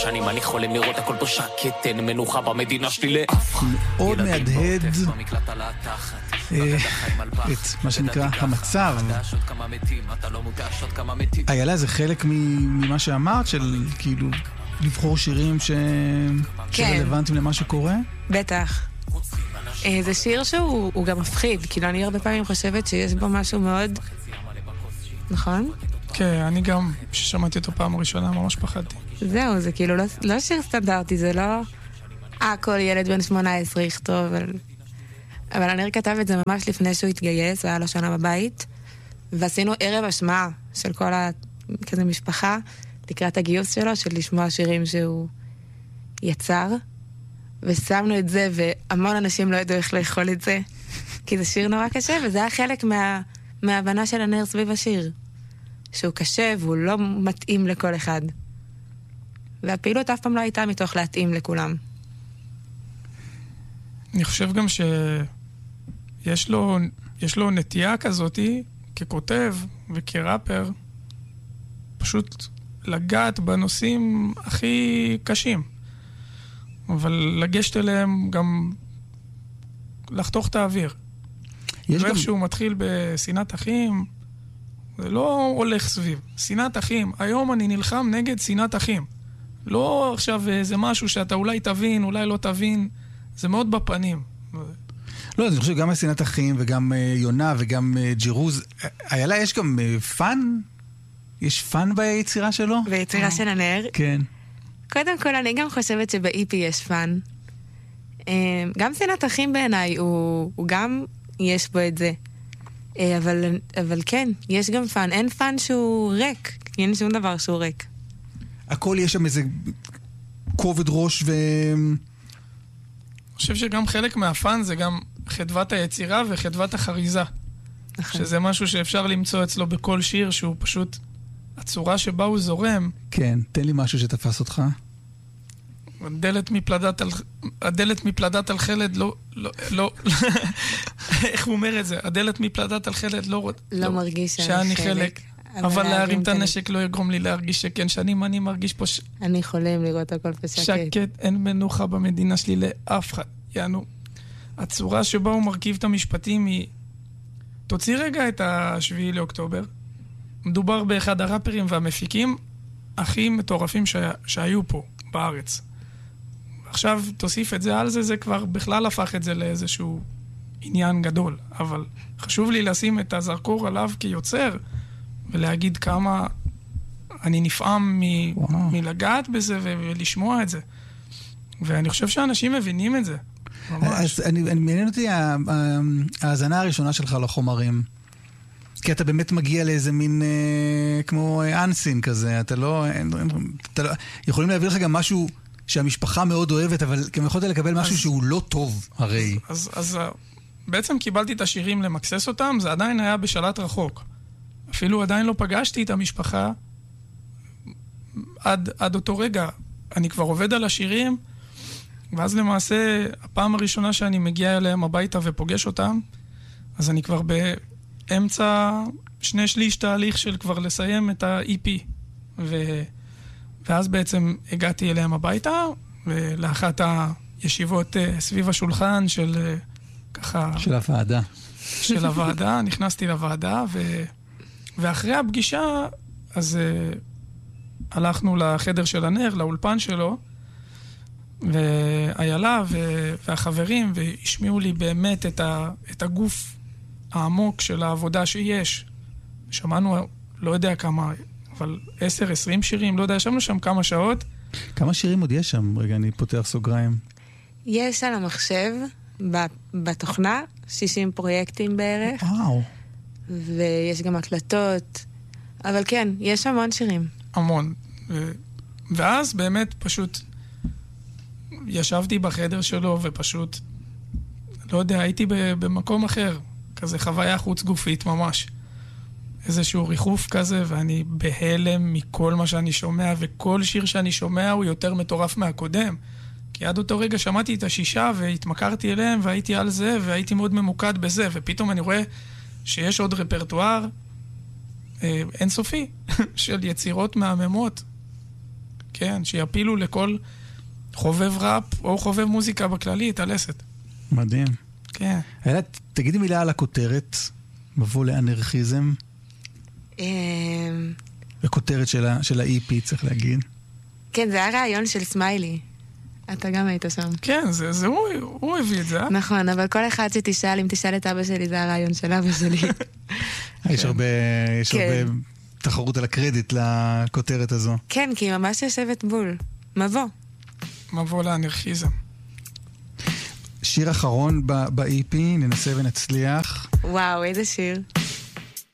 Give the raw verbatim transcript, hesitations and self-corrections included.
שנים אני חולם לראות הכל פה שקט, אין מנוחה במדינה שלי לאף אחד. מאוד מהדהד את מה שנקרא המצב. איילה, זה חלק ממה שאמרת, של כאילו לבחור שירים שרלוונטיים למה שקורה? בטח. זה שיר שהוא גם מפחיד, כאילו אני הרבה פעמים חושבת שיש בו משהו מאוד... נכון? כן, אני גם, כששמעתי אותו פעם ראשונה, ממש פחדתי. זהו, זה כאילו לא שיר סטנדרטי, זה לא... אה, כל ילד בן שמונה עשרה יכתוב, אבל... אבל אני כתב את זה ממש לפני שהוא התגייס, והיה לו שנה בבית, ועשינו ערב השמעה של כל ה... כזה משפחה, לקראת הגיוס שלו, של לשמוע שירים שהוא יצר, ושמנו את זה, והמון אנשים לא ידעו איך לאכול את זה, כי זה שיר נורא קשה, וזה היה חלק מה... מההבנה של הנר סביב השיר, שהוא קשה והוא לא מתאים לכל אחד. והפעילות אף פעם לא הייתה מתוך להתאים לכולם. אני חושב גם שיש לו, יש לו נטייה כזאת, ככותב וכראפר, פשוט לגעת בנושאים הכי קשים. אבל לגשת אליהם גם לחתוך את האוויר. יש גם... שהוא מתחיל בשנאת אחים, זה לא הולך סביב. שנאת אחים, היום אני נלחם נגד שנאת אחים. לא עכשיו זה משהו שאתה אולי תבין, אולי לא תבין, זה מאוד בפנים. לא, אני חושב גם שנאת אחים וגם יונה וגם ג'ירוז. איילה, יש גם פן? יש פן ביצירה שלו? ביצירה של הנר? כן. קודם כל, אני גם חושבת שב-אי פי יש פן. גם שנאת אחים בעיניי, הוא, הוא גם יש בו את זה. אבל, אבל כן, יש גם פן. אין פן שהוא ריק. אין שום דבר שהוא ריק. הכל יש שם איזה כובד ראש ו... אני חושב שגם חלק מהפן זה גם חדוות היצירה וחדוות החריזה. נכון. שזה משהו שאפשר למצוא אצלו בכל שיר, שהוא פשוט הצורה שבה הוא זורם. כן, תן לי משהו שתפס אותך. הדלת מפלדת על, הדלת מפלדת על חלד לא, לא, לא, איך הוא אומר את זה? הדלת מפלדת על חלד לא, לא, לא מרגיש שאני חלק. חלק. אבל להרים את הנשק לא יגרום לי להרגיש שכן, שאני אני מרגיש פה ש... אני חולם לראות הכל בשקט. שקט, אין מנוחה במדינה שלי לאף אחד. יענו, הצורה שבה הוא מרכיב את המשפטים היא... תוציא רגע את השביעי לאוקטובר. מדובר באחד הראפרים והמפיקים הכי מטורפים ש... שהיו פה בארץ. עכשיו תוסיף את זה על זה, זה כבר בכלל הפך את זה לאיזשהו עניין גדול. אבל חשוב לי לשים את הזרקור עליו כיוצר, ולהגיד כמה אני נפעם מ- מלגעת בזה ולשמוע את זה. ואני חושב שאנשים מבינים את זה. ממש. אז אני, אני מעניין אותי ההאזנה הראשונה שלך לחומרים. כי אתה באמת מגיע לאיזה מין אה, כמו אנסין כזה. אתה לא, אתה לא... יכולים להביא לך גם משהו שהמשפחה מאוד אוהבת, אבל גם יכולת לקבל משהו אז, שהוא לא טוב, הרי. אז, אז, אז בעצם קיבלתי את השירים למקסס אותם, זה עדיין היה בשלט רחוק. אפילו עדיין לא פגשתי את המשפחה עד, עד אותו רגע. אני כבר עובד על השירים, ואז למעשה, הפעם הראשונה שאני מגיע אליהם הביתה ופוגש אותם, אז אני כבר באמצע שני שליש תהליך של כבר לסיים את ה-אי פי. ו... ואז בעצם הגעתי אליהם הביתה, ולאחת הישיבות סביב השולחן של ככה... של הוועדה. של הוועדה, נכנסתי לוועדה, ו... ואחרי הפגישה, אז uh, הלכנו לחדר של הנר, לאולפן שלו, ואיילה ו- והחברים, והשמיעו לי באמת את, ה- את הגוף העמוק של העבודה שיש. שמענו, לא יודע כמה, אבל עשר, עשרים שירים, לא יודע, ישבנו שם כמה שעות. כמה שירים עוד יש שם? רגע, אני פותח סוגריים. יש על המחשב, בתוכנה, שישים פרויקטים בערך. וואו. ויש גם הקלטות, אבל כן, יש המון שירים. המון. ו... ואז באמת פשוט ישבתי בחדר שלו ופשוט, לא יודע, הייתי במקום אחר, כזה חוויה חוץ גופית ממש. איזשהו ריחוף כזה, ואני בהלם מכל מה שאני שומע, וכל שיר שאני שומע הוא יותר מטורף מהקודם. כי עד אותו רגע שמעתי את השישה והתמכרתי אליהם, והייתי על זה, והייתי מאוד ממוקד בזה, ופתאום אני רואה שיש עוד רפרטואר אה, אינסופי של יצירות מהממות. כן, שיפילו לכל חובב ראפ או חובב מוזיקה בכללי את הלסת. מדהים. כן. אילת, תגידי מילה על הכותרת, מבוא לאנרכיזם. הכותרת של ה-אי פי, צריך להגיד. כן, זה היה רעיון של סמיילי. אתה גם היית שם. כן, זה, זה הוא, הוא הביא את זה, אה? נכון, אבל כל אחד שתשאל, אם תשאל את אבא שלי, זה הרעיון של אבא שלי. יש הרבה, יש הרבה תחרות על הקרדיט לכותרת הזו. כן, כי היא ממש יושבת בול. מבוא. מבוא לאנרכיזם. שיר אחרון ב-אי פי, ננסה ונצליח. וואו, איזה שיר.